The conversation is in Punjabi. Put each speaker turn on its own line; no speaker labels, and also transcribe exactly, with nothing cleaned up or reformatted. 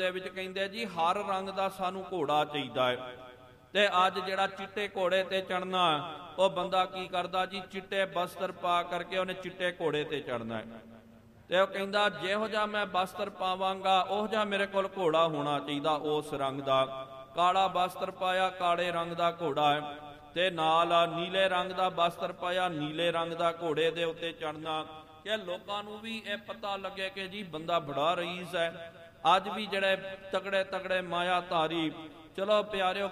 ਦੇ ਵਿੱਚ ਕਹਿੰਦੇ ਜੀ ਹਰ ਰੰਗ ਦਾ ਸਾਨੂੰ ਘੋੜਾ ਚਾਹੀਦਾ ਹੈ। ਤੇ ਅੱਜ ਜਿਹੜਾ ਚਿੱਟੇ ਘੋੜੇ ਤੇ ਚੜਨਾ ਉਹ ਬੰਦਾ ਕੀ ਕਰਦਾ ਜੀ, ਚਿੱਟੇ ਬਸਤਰ ਪਾ ਕਰਕੇ ਉਹਨੇ ਚਿੱਟੇ ਘੋੜੇ ਤੇ ਚੜਨਾ ਹੈ। ਤੇ ਉਹ ਕਹਿੰਦਾ ਜਿਹੋ ਜਿਹਾ ਮੈਂ ਬਸਤਰ ਪਾਵਾਂਗਾ ਉਹ ਜਿਹਾ ਮੇਰੇ ਕੋਲ ਘੋੜਾ ਹੋਣਾ ਚਾਹੀਦਾ ਉਸ ਰੰਗ ਦਾ। ਕਾਲਾ ਬਸਤਰ ਪਾਇਆ, ਕਾਲੇ ਰੰਗ ਦਾ ਘੋੜਾ ਹੈ, ਤੇ ਨਾਲ ਨੀਲੇ ਰੰਗ ਦਾ ਬਸਤਰ ਪਾਇਆ, ਨੀਲੇ ਰੰਗ ਦਾ ਘੋੜੇ ਦੇ ਉੱਤੇ ਚੜਨਾ, ਕਿ ਲੋਕਾਂ ਨੂੰ ਵੀ ਇਹ ਪਤਾ ਲੱਗੇ ਕਿ ਜੀ ਬੰਦਾ ਬੜਾ ਰਈਸ ਹੈ। ਅੱਜ ਵੀ ਜਿਹੜੇ ਤਗੜੇ ਤਗੜੇ ਮਾਇਆ ਧਾਰੀ, ਚਲੋ ਪਿਆਰਿਓ